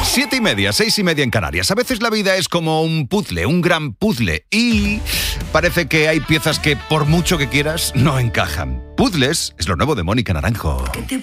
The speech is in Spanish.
7:30, 6:30 en Canarias. A veces la vida es como un puzzle, un gran puzzle, y parece que hay piezas que por mucho que quieras no encajan. Puzzles es lo nuevo de Mónica Naranjo.